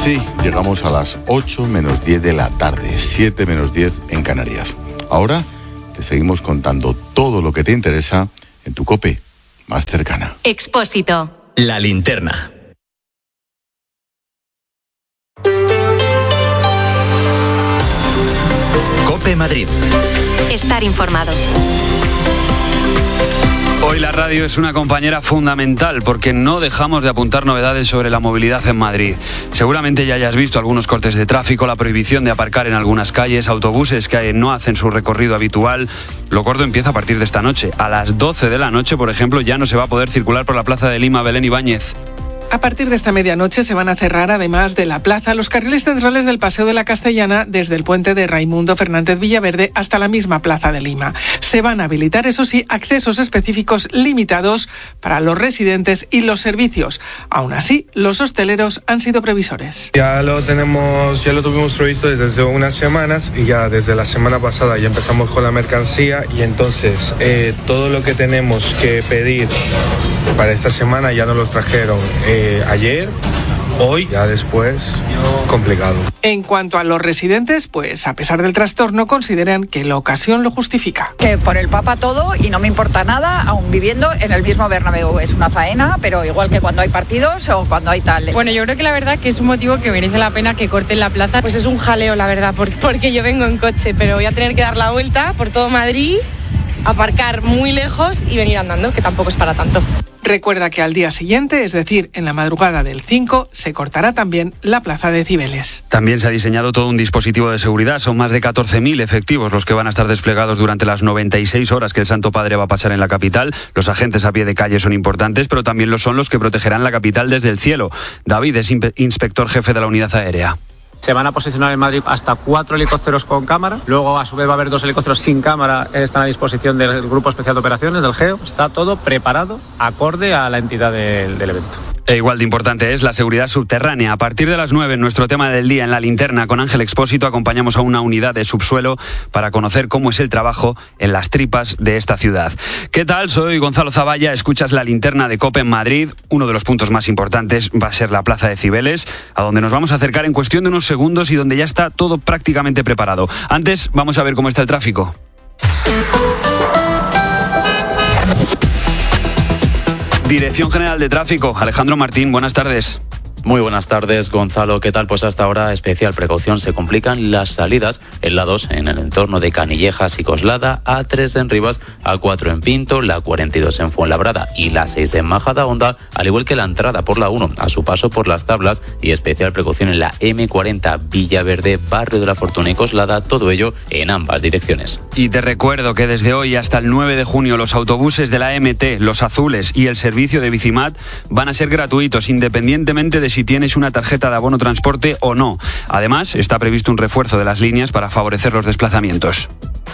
Sí, llegamos a las 8 menos 10 de la tarde, 7 menos 10 en Canarias. Ahora te seguimos contando todo lo que te interesa en tu COPE más cercana. Expósito. La linterna. COPE Madrid. Estar informado. Hoy la radio es una compañera fundamental porque no dejamos de apuntar novedades sobre la movilidad en Madrid. Seguramente ya hayas visto algunos cortes de tráfico, la prohibición de aparcar en algunas calles, autobuses que no hacen su recorrido habitual. Lo gordo empieza a partir de esta noche. A las 12 de la noche, por ejemplo, ya no se va a poder circular por la Plaza de Lima Belén Ibáñez. A partir de esta medianoche se van a cerrar, además de la plaza, los carriles centrales del Paseo de la Castellana desde el puente de Raimundo Fernández Villaverde hasta la misma Plaza de Lima. Se van a habilitar, eso sí, accesos específicos limitados para los residentes y los servicios. Aún así, los hosteleros han sido previsores. Ya lo tuvimos previsto desde hace unas semanas y ya desde la semana pasada ya empezamos con la mercancía y entonces todo lo que tenemos que pedir para esta semana ya nos lo trajeron ayer, hoy, ya después, complicado. En cuanto a los residentes, pues a pesar del trastorno, consideran que la ocasión lo justifica. Que por el Papa todo y no me importa nada, aún viviendo en el mismo Bernabéu. Es una faena, pero igual que cuando hay partidos o cuando hay tal. Bueno, yo creo que la verdad que es un motivo que merece la pena que corten la plaza. Pues es un jaleo, la verdad, porque yo vengo en coche, pero voy a tener que dar la vuelta por todo Madrid, aparcar muy lejos y venir andando, que tampoco es para tanto. Recuerda que al día siguiente, es decir, en la madrugada del 5, se cortará también la plaza de Cibeles. También se ha diseñado todo un dispositivo de seguridad. Son más de 14.000 efectivos los que van a estar desplegados durante las 96 horas que el Santo Padre va a pasar en la capital. Los agentes a pie de calle son importantes, pero también lo son los que protegerán la capital desde el cielo. David es inspector jefe de la unidad aérea. Se van a posicionar en Madrid hasta 4 helicópteros con cámara. Luego, a su vez, va a haber 2 helicópteros sin cámara. Están a disposición del Grupo Especial de Operaciones, del GEO. Está todo preparado, acorde a la entidad del evento. E igual de importante es la seguridad subterránea. A partir de las 9, en nuestro tema del día en La Linterna, con Ángel Expósito, acompañamos a una unidad de subsuelo para conocer cómo es el trabajo en las tripas de esta ciudad. ¿Qué tal? Soy Gonzalo Zavalla, escuchas La Linterna de COPE en Madrid. Uno de los puntos más importantes va a ser la Plaza de Cibeles, a donde nos vamos a acercar en cuestión de unos segundos y donde ya está todo prácticamente preparado. Antes, vamos a ver cómo está el tráfico. Dirección General de Tráfico, Alejandro Martín, buenas tardes. Muy buenas tardes, Gonzalo. ¿Qué tal? Pues hasta ahora, especial precaución, se complican las salidas en la 2 en el entorno de Canillejas y Coslada, A3 en Rivas, A4 en Pinto, la 42 en Fuenlabrada y la 6 en Majadahonda, al igual que la entrada por la 1 a su paso por Las Tablas, y especial precaución en la M40 Villaverde, Barrio de la Fortuna y Coslada, todo ello en ambas direcciones. Y te recuerdo que desde hoy hasta el 9 de junio los autobuses de la MT, los azules y el servicio de Bicimat van a ser gratuitos independientemente de si tienes una tarjeta de abono transporte o no. Además, está previsto un refuerzo de las líneas para favorecer los desplazamientos.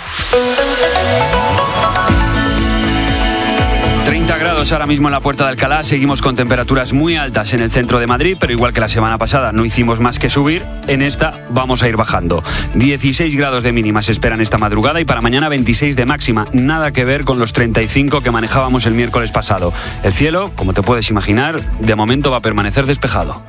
30 grados ahora mismo en la Puerta de Alcalá. Seguimos con temperaturas muy altas en el centro de Madrid, pero igual que la semana pasada no hicimos más que subir, en esta vamos a ir bajando. 16 grados de mínima se esperan esta madrugada y para mañana 26 de máxima. Nada que ver con los 35 que manejábamos el miércoles pasado. El cielo, como te puedes imaginar, de momento va a permanecer despejado.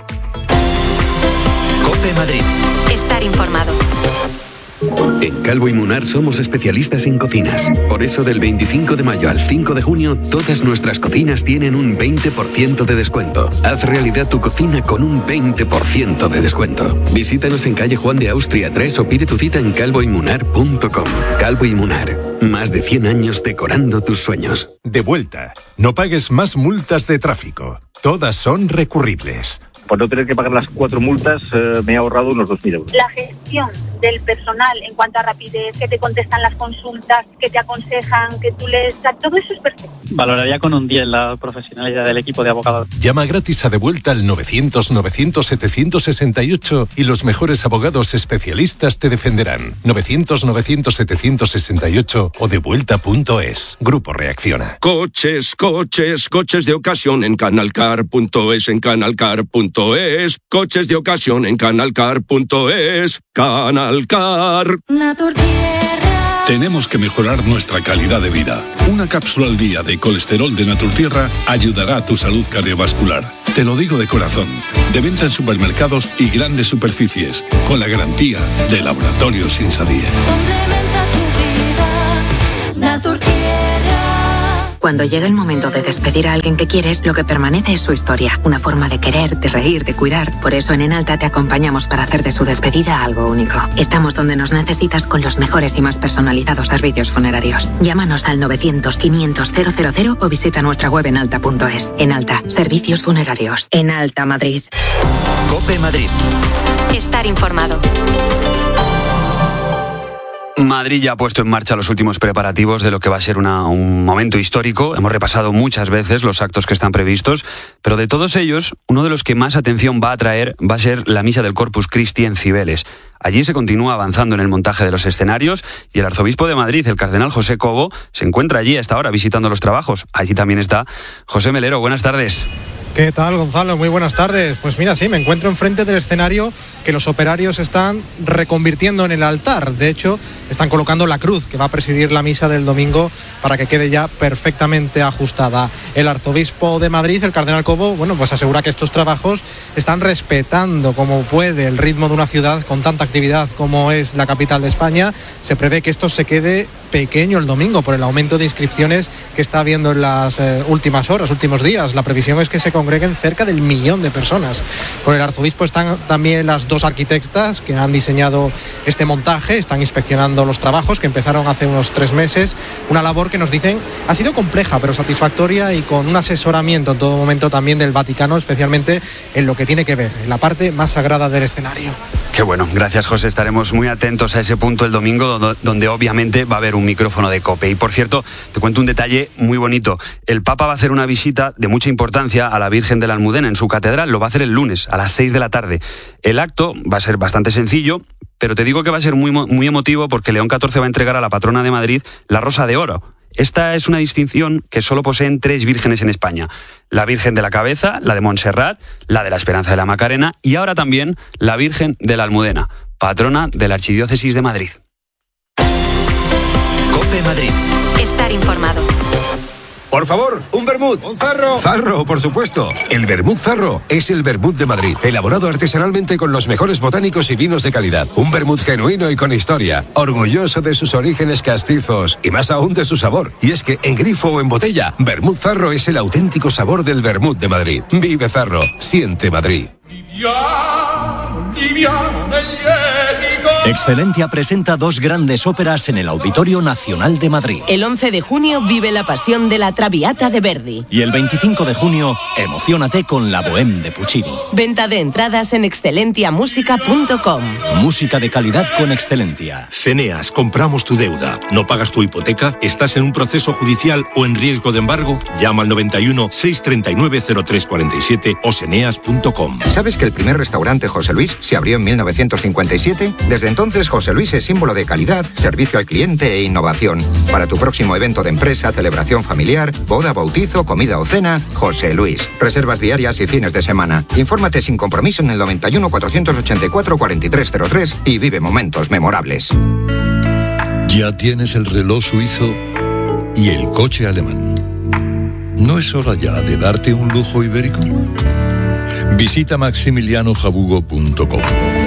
COPE Madrid. Estar informado. En Calvo y Munar somos especialistas en cocinas. Por eso del 25 de mayo al 5 de junio, todas nuestras cocinas tienen un 20% de descuento. Haz realidad tu cocina con un 20% de descuento. Visítanos en calle Juan de Austria 3 o pide tu cita en calvoymunar.com. Calvo y Munar, más de 100 años decorando tus sueños. De vuelta, no pagues más multas de tráfico. Todas son recurribles. Por no tener que pagar las 4 multas, me he ahorrado unos 2.000 euros. La gestión del personal en cuanto a rapidez, que te contestan las consultas, que te aconsejan, que tú les... todo eso es perfecto. Valoraría con un 10 la profesionalidad del equipo de abogados. Llama gratis a De Vuelta al 900-900-768 y los mejores abogados especialistas te defenderán. 900-900-768 o devuelta.es. Grupo Reacciona. Coches de ocasión en canalcar.es, en canalcar.es. Coches de ocasión en canalcar.es. Canalcar. Naturtierra Tenemos que mejorar nuestra calidad de vida. Una cápsula al día de colesterol de Naturtierra ayudará a tu salud cardiovascular. Te lo digo de corazón. De venta en supermercados y grandes superficies, con la garantía de Laboratorios Insadía. Complementa tu vida, Naturtierra. Cuando llega el momento de despedir a alguien que quieres, lo que permanece es su historia. Una forma de querer, de reír, de cuidar. Por eso en Enalta te acompañamos para hacer de su despedida algo único. Estamos donde nos necesitas con los mejores y más personalizados servicios funerarios. Llámanos al 900-500-000 o visita nuestra web enalta.es. Enalta, servicios funerarios. Enalta Madrid. COPE Madrid. Estar informado. Madrid ya ha puesto en marcha los últimos preparativos de lo que va a ser un momento histórico. Hemos repasado muchas veces los actos que están previstos, pero de todos ellos, uno de los que más atención va a atraer va a ser la misa del Corpus Christi en Cibeles. Allí se continúa avanzando en el montaje de los escenarios y el arzobispo de Madrid, el cardenal José Cobo, se encuentra allí a esta hora visitando los trabajos. Allí también está José Melero. Buenas tardes. ¿Qué tal, Gonzalo? Muy buenas tardes. Pues mira, sí, me encuentro enfrente del escenario que los operarios están reconvirtiendo en el altar. De hecho, están colocando la cruz que va a presidir la misa del domingo para que quede ya perfectamente ajustada. El arzobispo de Madrid, el cardenal Cobo, pues asegura que estos trabajos están respetando como puede el ritmo de una ciudad con tanta actividad como es la capital de España. Se prevé que esto se quede pequeño el domingo por el aumento de inscripciones que está habiendo en las últimos días. La previsión es que se congreguen cerca del 1 millón de personas. Con el arzobispo están también las 2 arquitectas que han diseñado este montaje, están inspeccionando los trabajos que empezaron hace unos 3 meses, una labor que nos dicen ha sido compleja pero satisfactoria y con un asesoramiento en todo momento también del Vaticano, especialmente en lo que tiene que ver, en la parte más sagrada del escenario. Qué bueno, gracias José, estaremos muy atentos a ese punto el domingo donde obviamente va a haber un micrófono de COPE. Y por cierto, te cuento un detalle muy bonito. El Papa va a hacer una visita de mucha importancia a la Virgen de la Almudena en su catedral, lo va a hacer el lunes a las 6 de la tarde. El acto va a ser bastante sencillo, pero te digo que va a ser muy emotivo porque León XIV va a entregar a la patrona de Madrid la Rosa de Oro. Esta es una distinción que solo poseen 3 vírgenes en España. La Virgen de la Cabeza, la de Montserrat, la de la Esperanza de la Macarena y ahora también la Virgen de la Almudena, patrona de la Archidiócesis de Madrid. COPE Madrid. Estar informado. Por favor, un vermut. Un zarro. Zarro, por supuesto. El vermut Zarro es el vermut de Madrid, elaborado artesanalmente con los mejores botánicos y vinos de calidad. Un vermut genuino y con historia, orgulloso de sus orígenes castizos y más aún de su sabor. Y es que en grifo o en botella, vermut Zarro es el auténtico sabor del vermut de Madrid. Vive Zarro, siente Madrid. Excelentia presenta 2 grandes óperas en el Auditorio Nacional de Madrid. El 11 de junio vive la pasión de la Traviata de Verdi. Y el 25 de junio, emociónate con la Bohème de Puccini. Venta de entradas en excelentiamusica.com. Música de calidad con Excelentia. Seneas, compramos tu deuda. ¿No pagas tu hipoteca? ¿Estás en un proceso judicial o en riesgo de embargo? Llama al 91 639 0347 o seneas.com. ¿Sabes que el primer restaurante José Luis se abrió en 1957? Desde entonces José Luis es símbolo de calidad, servicio al cliente e innovación. Para tu próximo evento de empresa, celebración familiar, boda, bautizo, comida o cena, José Luis. Reservas diarias y fines de semana. Infórmate sin compromiso en el 91 484 4303 y vive momentos memorables. Ya tienes el reloj suizo y el coche alemán. ¿No es hora ya de darte un lujo ibérico? Visita maximilianojabugo.com.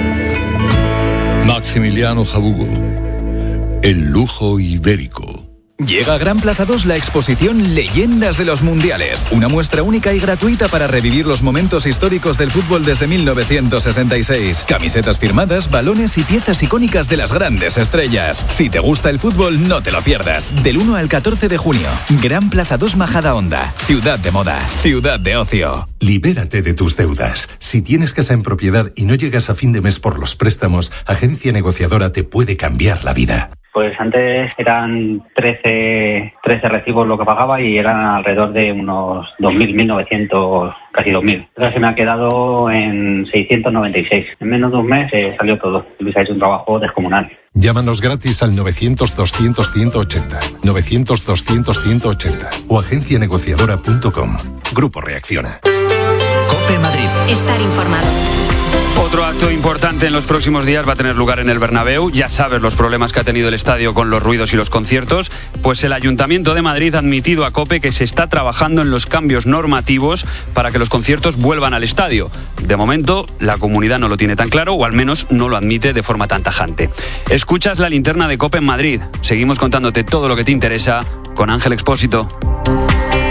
Maximiliano Jabugo, el lujo ibérico. Llega a Gran Plaza 2 la exposición Leyendas de los Mundiales, una muestra única y gratuita para revivir los momentos históricos del fútbol desde 1966. Camisetas firmadas, balones y piezas icónicas de las grandes estrellas. Si te gusta el fútbol, no te lo pierdas. Del 1 al 14 de junio, Gran Plaza 2 Majadahonda, ciudad de moda, ciudad de ocio. Libérate de tus deudas. Si tienes casa en propiedad y no llegas a fin de mes por los préstamos, Agencia Negociadora te puede cambiar la vida. Pues antes eran 13 recibos lo que pagaba y eran alrededor de unos 2.000, 1.900, casi 2.000. Ahora se me ha quedado en 696. En menos de un mes salió todo. Luis ha hecho un trabajo descomunal. Llámanos gratis al 900-200-180, 900-200-180 o agencianegociadora.com. Grupo Reacciona. COPE Madrid. Estar informado. Otro acto importante en los próximos días va a tener lugar en el Bernabéu. Ya sabes los problemas que ha tenido el estadio con los ruidos y los conciertos. Pues el Ayuntamiento de Madrid ha admitido a COPE que se está trabajando en los cambios normativos para que los conciertos vuelvan al estadio. De momento, la comunidad no lo tiene tan claro, o al menos no lo admite de forma tan tajante. Escuchas la linterna de COPE en Madrid. Seguimos contándote todo lo que te interesa con Ángel Expósito.